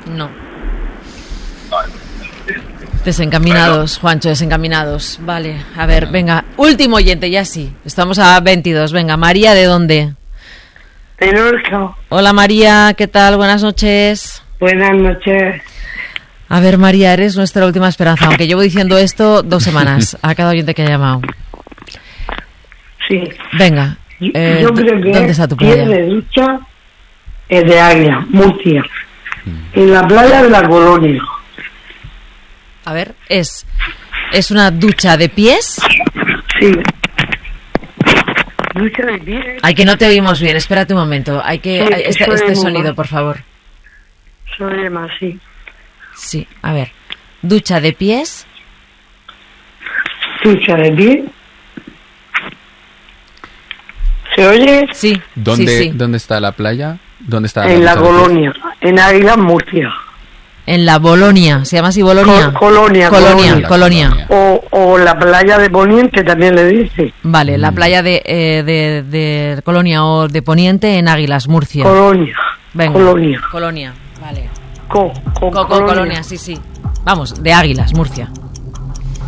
No. Desencaminados, Juancho, desencaminados. Vale, a ver, venga. Último oyente, ya sí. Estamos a 22. Venga, María, ¿de dónde? De Lorca. Hola, María, ¿qué tal? Buenas noches. Buenas noches. A ver, María, eres nuestra última esperanza. Aunque llevo diciendo esto 2 semanas a cada oyente que ha llamado. Sí. Venga. Yo creo que ¿Dónde está tu es playa? de ducha de Águila, Murcia. En la playa de la Colonia. A ver, ¿es una ducha de pies? Sí. Ducha de pies. Ay, que no te oímos bien. Espérate un momento. Este soy sonido, muy por favor. Soy más, sí. Sí, a ver. Ducha de pies. Ducha de pies. ¿Se oye? Sí. ¿Dónde, sí, sí. ¿Dónde está la playa? ¿Dónde está En la ducha de pies? Colonia. En Águila, Murcia. En la Bolonia. ¿Se llama así Bolonia? Colonia. Colonia. O la playa de Poniente también le dice. Vale, la playa de Colonia o de Poniente en Águilas, Murcia. Colonia. Venga. Colonia. Colonia, vale. Colonia. Colonia, sí, sí. Vamos, de Águilas, Murcia.